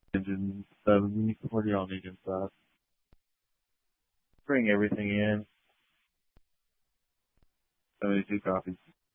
engine 70. What do y'all need inside? Bring everything in. 72 copies.